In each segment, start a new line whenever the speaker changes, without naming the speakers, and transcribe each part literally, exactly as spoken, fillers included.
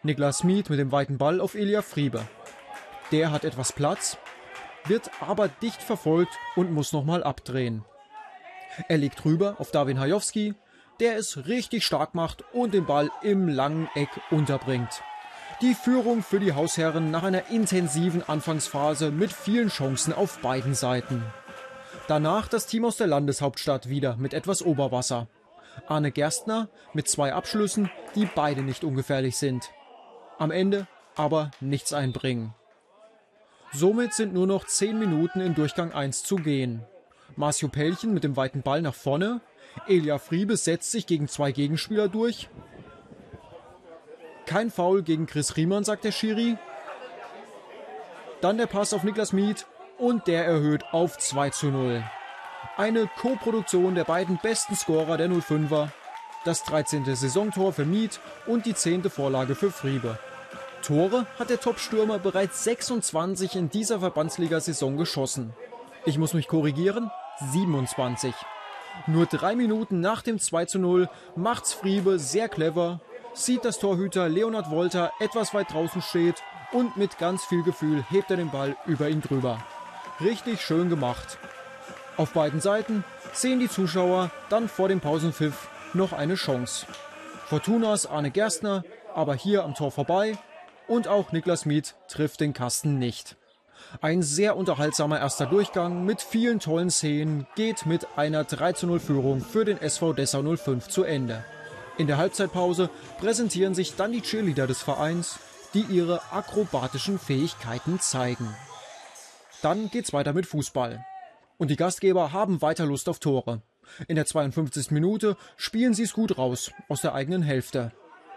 Niklas Mieth mit dem weiten Ball auf Ilja Friebe. Der hat etwas Platz, wird aber dicht verfolgt und muss nochmal abdrehen. Er legt rüber auf Darwin Hajowski, der es richtig stark macht und den Ball im langen Eck unterbringt. Die Führung für die Hausherren nach einer intensiven Anfangsphase mit vielen Chancen auf beiden Seiten. Danach das Team aus der Landeshauptstadt wieder mit etwas Oberwasser. Arne Gerstner mit zwei Abschlüssen, die beide nicht ungefährlich sind. Am Ende aber nichts einbringen. Somit sind nur noch zehn Minuten in Durchgang eins zu gehen. Marcio Pellchen mit dem weiten Ball nach vorne. Ilja Friebe setzt sich gegen zwei Gegenspieler durch. Kein Foul gegen Chris Riemann, sagt der Schiri. Dann der Pass auf Niklas Mieth und der erhöht auf zwei zu null. Eine Co-Produktion der beiden besten Scorer der null fünfer. Das dreizehnte Saisontor für Mieth und die zehnte Vorlage für Friebe. Tore hat der Top-Stürmer bereits sechsundzwanzig in dieser Verbandsliga-Saison geschossen. Ich muss mich korrigieren, siebenundzwanzig. Nur drei Minuten nach dem zwei zu null macht's Friebe sehr clever, sieht, dass Torhüter Leonhard Wolter etwas weit draußen steht und mit ganz viel Gefühl hebt er den Ball über ihn drüber. Richtig schön gemacht. Auf beiden Seiten sehen die Zuschauer dann vor dem Pausenpfiff noch eine Chance. Fortunas Arne Gerstner aber hier am Tor vorbei und auch Niklas Mieth trifft den Kasten nicht. Ein sehr unterhaltsamer erster Durchgang mit vielen tollen Szenen geht mit einer drei zu null Führung für den S V Dessau null fünf zu Ende. In der Halbzeitpause präsentieren sich dann die Cheerleader des Vereins, die ihre akrobatischen Fähigkeiten zeigen. Dann geht's weiter mit Fußball. Und die Gastgeber haben weiter Lust auf Tore. In der zweiundfünfzigsten Minute spielen sie es gut raus, aus der eigenen Hälfte.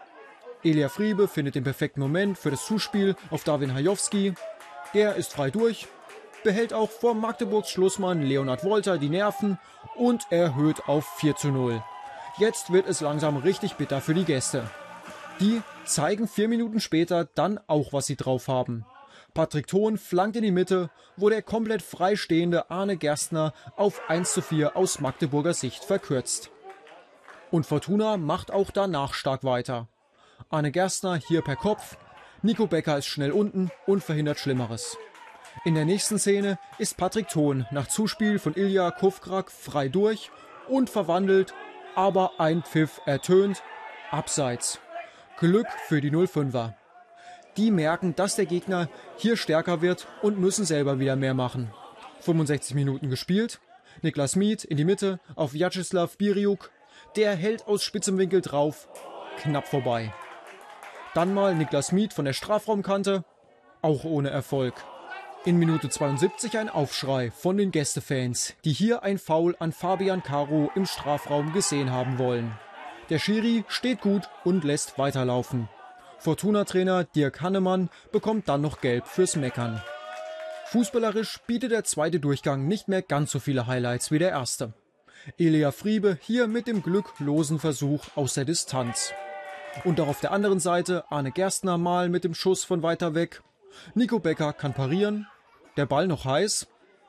Ilja Friebe findet den perfekten Moment für das Zuspiel auf Darwin Hajowski. Der ist frei durch, behält auch vor Magdeburgs Schlussmann Leonhard Wolter die Nerven und erhöht auf vier zu null. Jetzt wird es langsam richtig bitter für die Gäste. Die zeigen vier Minuten später dann auch, was sie drauf haben. Patrick Thon flankt in die Mitte, wo der komplett freistehende Arne Gerstner auf eins zu vier aus Magdeburger Sicht verkürzt. Und Fortuna macht auch danach stark weiter. Arne Gerstner hier per Kopf, Nico Becker ist schnell unten und verhindert Schlimmeres. In der nächsten Szene ist Patrick Thon nach Zuspiel von Ilja Kufkrak frei durch und verwandelt, aber ein Pfiff ertönt, abseits. Glück für die null fünfer. Die merken, dass der Gegner hier stärker wird und müssen selber wieder mehr machen. fünfundsechzig Minuten gespielt, Niklas Mieth in die Mitte auf Vjacheslav Biriuk, der hält aus spitzem Winkel drauf, knapp vorbei. Dann mal Niklas Mieth von der Strafraumkante, auch ohne Erfolg. In Minute zweiundsiebzig ein Aufschrei von den Gästefans, die hier ein Foul an Fabian Caro im Strafraum gesehen haben wollen. Der Schiri steht gut und lässt weiterlaufen. Fortuna-Trainer Dirk Hannemann bekommt dann noch Gelb fürs Meckern. Fußballerisch bietet der zweite Durchgang nicht mehr ganz so viele Highlights wie der erste. Ilja Friebe hier mit dem glücklosen Versuch aus der Distanz. Und auch auf der anderen Seite Arne Gerstner mal mit dem Schuss von weiter weg. Nico Becker kann parieren, der Ball noch heiß.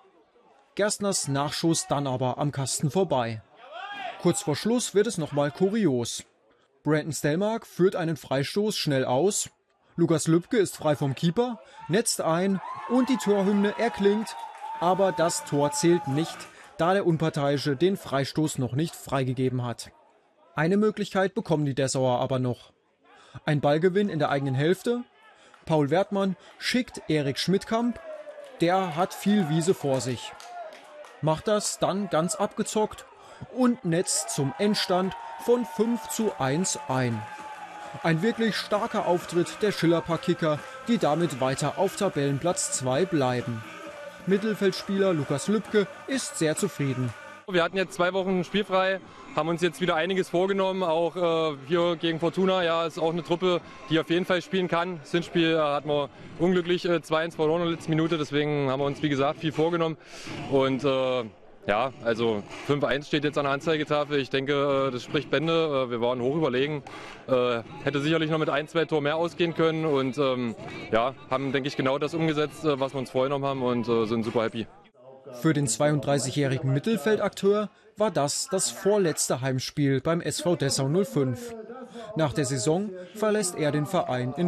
Gerstners Nachschuss dann aber am Kasten vorbei. Kurz vor Schluss wird es nochmal kurios. Brandon Stelmark führt einen Freistoß schnell aus. Lukas Lübke ist frei vom Keeper, netzt ein und die Torhymne erklingt. Aber das Tor zählt nicht, da der Unparteiische den Freistoß noch nicht freigegeben hat. Eine Möglichkeit bekommen die Dessauer aber noch. Ein Ballgewinn in der eigenen Hälfte. Paul Wertmann schickt Erik Schmidtkamp. Der hat viel Wiese vor sich. Macht das dann ganz abgezockt und netzt zum Endstand von fünf zu eins ein. Ein wirklich starker Auftritt der Schillerpark-Kicker, die damit weiter auf Tabellenplatz zwei bleiben. Mittelfeldspieler Lukas Lübke ist sehr zufrieden.
Wir hatten jetzt zwei Wochen spielfrei, haben uns jetzt wieder einiges vorgenommen, auch äh, hier gegen Fortuna. Ja, ist auch eine Truppe, die auf jeden Fall spielen kann. Das Hinspiel äh, hatten wir unglücklich äh, zwei eins verloren in der letzten Minute, deswegen haben wir uns, wie gesagt, viel vorgenommen. Und äh, ja, also fünf eins steht jetzt an der Anzeigetafel. Ich denke, äh, das spricht Bände. Äh, wir waren hoch überlegen. Äh, hätte sicherlich noch mit ein, zwei Toren mehr ausgehen können und ähm, ja, haben, denke ich, genau das umgesetzt, äh, was wir uns vorgenommen haben und äh, sind super happy.
Für den zweiunddreißigjährigen Mittelfeldakteur war das das vorletzte Heimspiel beim S V Dessau null fünf. Nach der Saison verlässt er den Verein in